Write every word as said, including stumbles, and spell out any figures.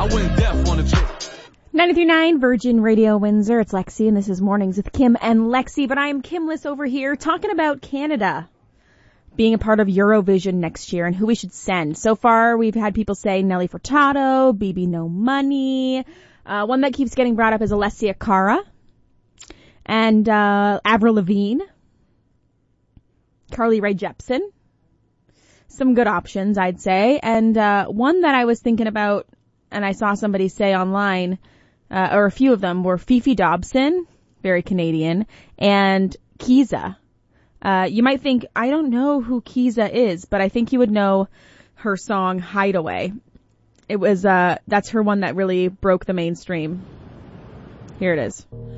win death on a trip. ninety-three point nine Virgin Radio Windsor. It's Lexi, and this is Mornings with Kim and Lexi. But I'm Kimless over here talking about Canada being a part of Eurovision next year and who we should send. So far, we've had people say Nelly Furtado, B B No Money. Uh, one that keeps getting brought up is Alessia Cara and uh, Avril Lavigne, Carly Rae Jepsen. Some good options, I'd say. And uh, one that I was thinking about, and I saw somebody say online, uh, or a few of them, were Fifi Dobson, very Canadian, and Kiza. Uh, you might think, I don't know who Kiza is, but I think you would know her song Hideaway. It was, uh, that's her one that really broke the mainstream. Here it is.